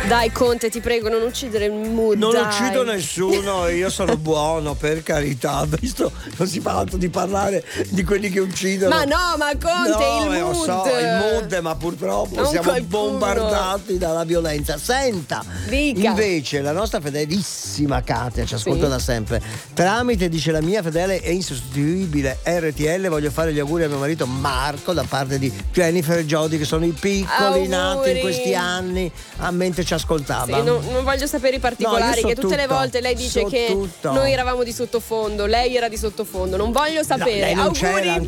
Dai Conte, ti prego, non uccidere il mood. Non dai. uccido nessuno, io sono buono, per carità. Visto, non si fa altro di parlare di quelli che uccidono. Ma no, ma Conte, no, il lo mood. so, il mood, ma purtroppo Non siamo qualcuno. bombardati dalla violenza. Senta, Dica. invece la nostra fedelissima Katia ci ascolta Sì. da sempre. Tramite, dice, la mia fedele e insostituibile RTL, voglio fare gli auguri a mio marito Marco da parte di Jennifer e Jody, che sono i piccoli Auguri. nati in questi anni a mentre ci ascoltava. Sì, non voglio sapere i particolari, No, io so che tutte le tutto, volte lei dice so che tutto. noi eravamo di sottofondo, lei era di sottofondo, non voglio sapere. lei non Auguri c'era in